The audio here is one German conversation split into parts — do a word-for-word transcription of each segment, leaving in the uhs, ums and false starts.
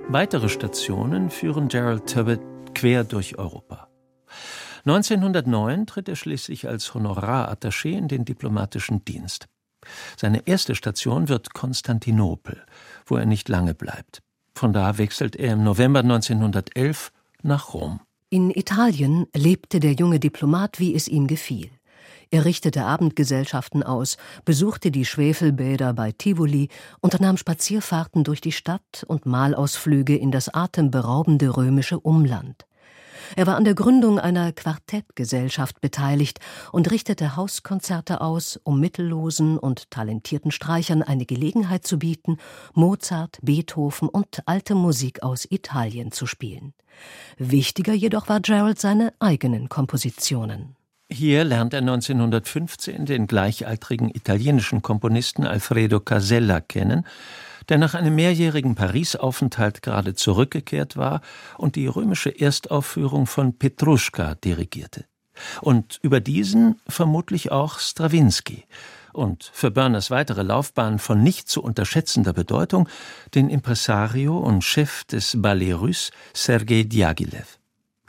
Weitere Stationen führen Gerald Turbot quer durch Europa. neunzehnhundertneun tritt er schließlich als Honorarattaché in den diplomatischen Dienst. Seine erste Station wird Konstantinopel, wo er nicht lange bleibt. Von da wechselt er im November neunzehnhundertelf nach Rom. In Italien lebte der junge Diplomat, wie es ihm gefiel. Er richtete Abendgesellschaften aus, besuchte die Schwefelbäder bei Tivoli, unternahm Spazierfahrten durch die Stadt und Malausflüge in das atemberaubende römische Umland. Er war an der Gründung einer Quartettgesellschaft beteiligt und richtete Hauskonzerte aus, um mittellosen und talentierten Streichern eine Gelegenheit zu bieten, Mozart, Beethoven und alte Musik aus Italien zu spielen. Wichtiger jedoch war Gerald seine eigenen Kompositionen. Hier lernt er neunzehnhundertfünfzehn den gleichaltrigen italienischen Komponisten Alfredo Casella kennen, der nach einem mehrjährigen Paris-Aufenthalt gerade zurückgekehrt war und die römische Erstaufführung von Petruschka dirigierte. Und über diesen vermutlich auch Strawinsky. Und für Börners weitere Laufbahn von nicht zu unterschätzender Bedeutung den Impresario und Chef des Ballet Russe Sergei Diaghilev.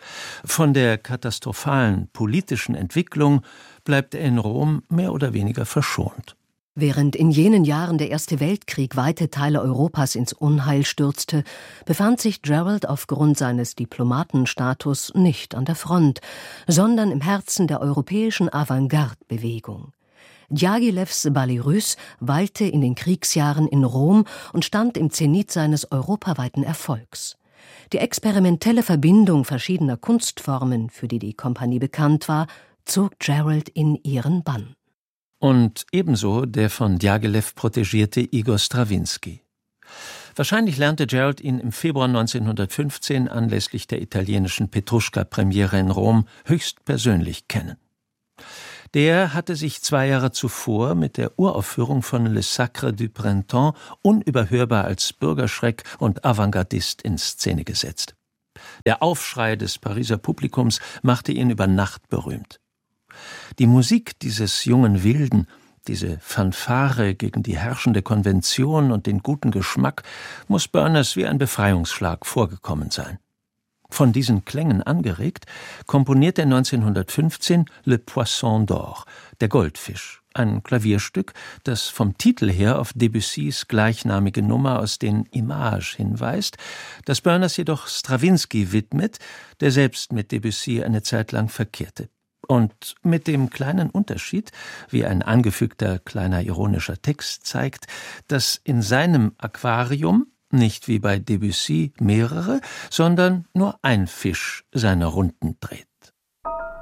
Von der katastrophalen politischen Entwicklung bleibt er in Rom mehr oder weniger verschont. Während in jenen Jahren der Erste Weltkrieg weite Teile Europas ins Unheil stürzte, befand sich Gerald aufgrund seines Diplomatenstatus nicht an der Front, sondern im Herzen der europäischen Avantgarde-Bewegung. Diaghilevs Ballet Russe weilte in den Kriegsjahren in Rom und stand im Zenit seines europaweiten Erfolgs. Die experimentelle Verbindung verschiedener Kunstformen, für die die Kompanie bekannt war, zog Gerald in ihren Bann. Und ebenso der von Diaghilev protegierte Igor Strawinsky. Wahrscheinlich lernte Gerald ihn im Februar neunzehnhundertfünfzehn anlässlich der italienischen Petruschka-Premiere in Rom höchstpersönlich kennen. Der hatte sich zwei Jahre zuvor mit der Uraufführung von Le Sacre du Printemps unüberhörbar als Bürgerschreck und Avantgardist in Szene gesetzt. Der Aufschrei des Pariser Publikums machte ihn über Nacht berühmt. Die Musik dieses jungen Wilden, diese Fanfare gegen die herrschende Konvention und den guten Geschmack, muss Berners wie ein Befreiungsschlag vorgekommen sein. Von diesen Klängen angeregt, komponiert er neunzehnhundertfünfzehn Le Poisson d'Or, der Goldfisch, ein Klavierstück, das vom Titel her auf Debussys gleichnamige Nummer aus den Images hinweist, das Berners jedoch Strawinsky widmet, der selbst mit Debussy eine Zeit lang verkehrte. Und mit dem kleinen Unterschied, wie ein angefügter kleiner ironischer Text zeigt, dass in seinem Aquarium nicht wie bei Debussy mehrere, sondern nur ein Fisch seine Runden dreht.